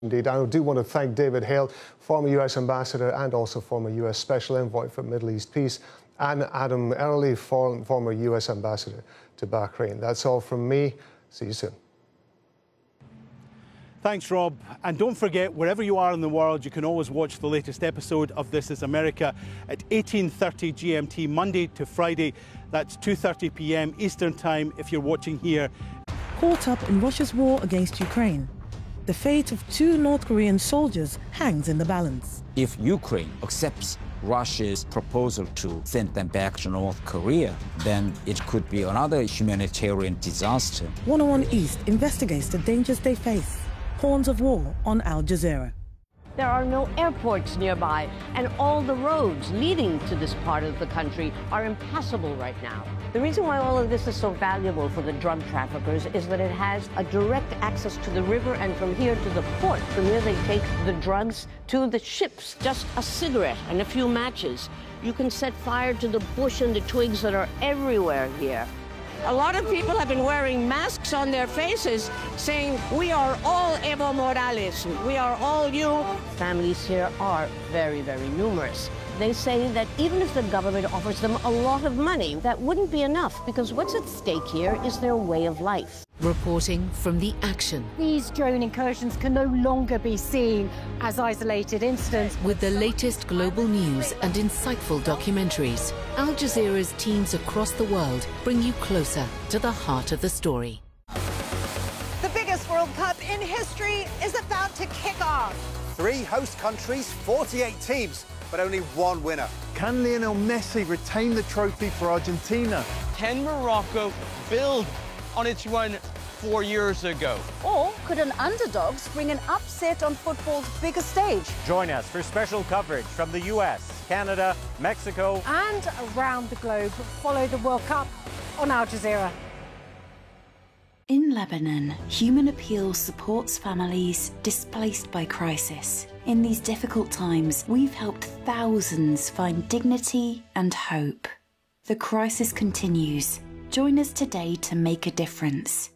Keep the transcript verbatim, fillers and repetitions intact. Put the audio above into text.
Indeed, I do want to thank David Hale, former U S Ambassador and also former U S Special Envoy for Middle East Peace, and Adam Early, former U S Ambassador to Bahrain. That's all from me. See you soon. Thanks, Rob. And don't forget, wherever you are in the world, you can always watch the latest episode of This Is America at eighteen thirty G M T, Monday to Friday. That's two thirty p m Eastern Time if you're watching here. Caught up in Russia's war against Ukraine, the fate of two North Korean soldiers hangs in the balance. If Ukraine accepts Russia's proposal to send them back to North Korea, then it could be another humanitarian disaster. one oh one East investigates the dangers they face. Horns of War on Al Jazeera. There are no airports nearby, and all the roads leading to this part of the country are impassable right now. The reason why all of this is so valuable for the drug traffickers is that it has a direct access to the river and from here to the port, from where they take the drugs to the ships. Just a cigarette and a few matches. You can set fire to the bush and the twigs that are everywhere here. A lot of people have been wearing masks on their faces saying, we are all Evo Morales, we are all you. Families here are very, very numerous. They say that even if the government offers them a lot of money, that wouldn't be enough, because what's at stake here is their way of life. Reporting from the action. These drone incursions can no longer be seen as isolated incidents. With the latest global news and insightful documentaries, Al Jazeera's teams across the world bring you closer to the heart of the story. The biggest World Cup in history is about to kick off. Three host countries, forty-eight teams, but only one winner. Can Lionel Messi retain the trophy for Argentina? Can Morocco build on its run four years ago? Or could an underdog spring an upset on football's biggest stage? Join us for special coverage from the U S, Canada, Mexico, and around the globe. Follow the World Cup on Al Jazeera. In Lebanon, Human Appeal supports families displaced by crisis. In these difficult times, we've helped thousands find dignity and hope. The crisis continues. Join us today to make a difference.